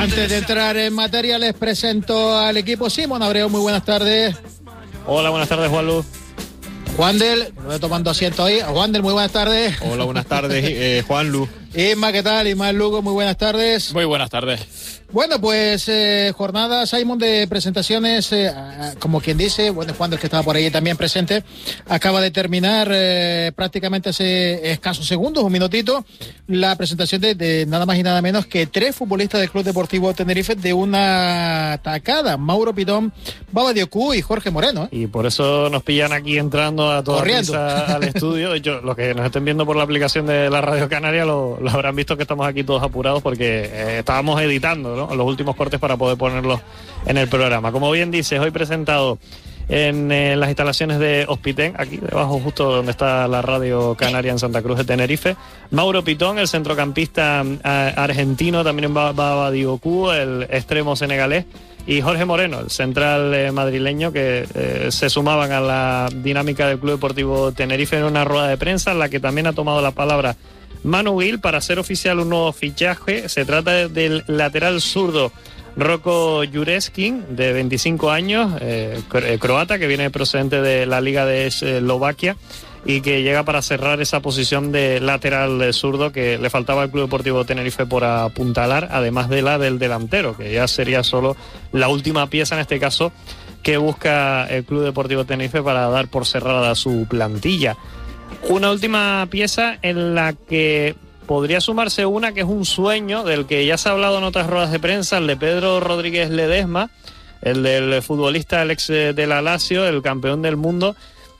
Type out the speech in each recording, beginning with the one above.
Antes de entrar en materia, les presento al equipo. Simón Abreu, muy buenas tardes. Hola, buenas tardes, Juanlu. Juandel, voy tomando asiento ahí. Juandel, muy buenas tardes. Hola, buenas tardes, Juanlu. Isma, ¿qué tal? Isma Lugo, muy buenas tardes. Muy buenas tardes. Bueno, pues jornada, Simon, de presentaciones, como quien dice, bueno, Juan, el que estaba por ahí también presente, acaba de terminar prácticamente hace escasos segundos, un minutito, la presentación de nada más y nada menos que 3 futbolistas del Club Deportivo Tenerife de una tacada, Mauro Pitón, Baba Diocú y Jorge Moreno. Y por eso nos pillan aquí entrando a toda prisa al estudio. De hecho, los que nos estén viendo por la aplicación de la Radio Canaria lo habrán visto que estamos aquí todos apurados porque estábamos editando, ¿no?, los últimos cortes para poder ponerlos en el programa. Como bien dices, hoy presentado en las instalaciones de Hospitén, aquí debajo justo donde está la Radio Canaria en Santa Cruz de Tenerife, Mauro Pitón, el centrocampista argentino, también en Baba Diocú, el extremo senegalés, y Jorge Moreno, el central madrileño, que se sumaban a la dinámica del Club Deportivo Tenerife en una rueda de prensa en la que también ha tomado la palabra Manu Gil para hacer oficial un nuevo fichaje. Se trata del lateral zurdo Roko Jureskin, de 25 años, croata, que viene procedente de la Liga de Eslovaquia y que llega para cerrar esa posición de lateral zurdo que le faltaba al Club Deportivo Tenerife por apuntalar, además de la del delantero, que ya sería solo la última pieza en este caso que busca el Club Deportivo Tenerife para dar por cerrada su plantilla. Una última pieza en la que podría sumarse una que es un sueño del que ya se ha hablado en otras ruedas de prensa, el de Pedro Rodríguez Ledesma, el del futbolista, el ex de la Lazio, el campeón del mundo.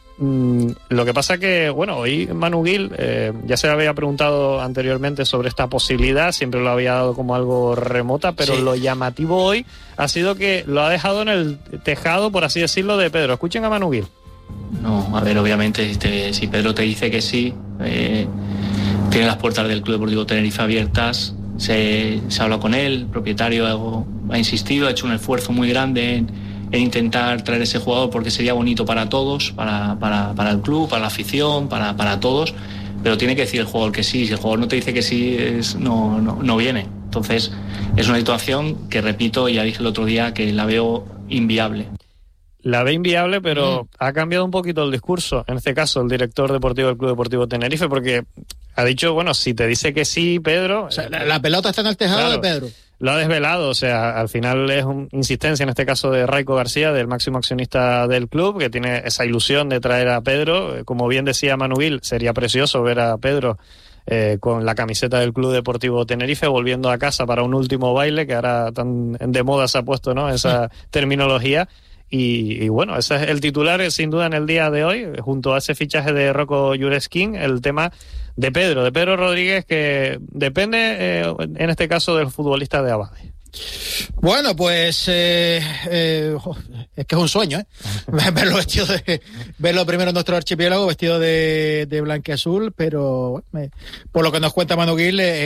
Lo que pasa que, bueno, hoy Manu Gil ya se había preguntado anteriormente sobre esta posibilidad, siempre lo había dado como algo remota, pero sí, lo llamativo hoy ha sido que lo ha dejado en el tejado, por así decirlo, de Pedro. Escuchen a Manu Gil. No, a ver, obviamente si Pedro te dice que sí, tiene las puertas del Club Deportivo Tenerife abiertas, se habla con él, el propietario ha insistido, ha hecho un esfuerzo muy grande en intentar traer ese jugador porque sería bonito para todos, para el club, para la afición, para todos, pero tiene que decir el jugador que sí. Si el jugador no te dice que sí, no viene. Entonces es una situación que, repito, ya dije el otro día, que la veo inviable. La ve inviable, pero ha cambiado un poquito el discurso, en este caso el director deportivo del Club Deportivo Tenerife, porque ha dicho, bueno, si te dice que sí, Pedro... O sea, la pelota está en el tejado, claro, de Pedro. Lo ha desvelado, o sea, al final es una insistencia en este caso de Raico García, del máximo accionista del club, que tiene esa ilusión de traer a Pedro. Como bien decía Manu Gil, sería precioso ver a Pedro con la camiseta del Club Deportivo Tenerife volviendo a casa para un último baile, que ahora tan de moda se ha puesto, ¿no?, esa terminología. Y bueno, ese es el titular sin duda en el día de hoy, junto a ese fichaje de Roko Jureskin, el tema de Pedro Rodríguez, que depende en este caso del futbolista de Abade. Bueno, pues es que es un sueño, verlo primero en nuestro archipiélago vestido de blanqueazul, pero por lo que nos cuenta Manu Gil,